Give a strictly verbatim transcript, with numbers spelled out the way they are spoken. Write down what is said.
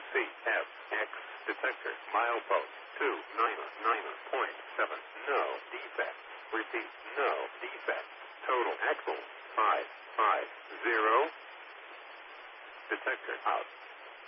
C F X detector milepost two nine nine point seven. No defect. Repeat, no defect. Total axle five five zero. Detector out.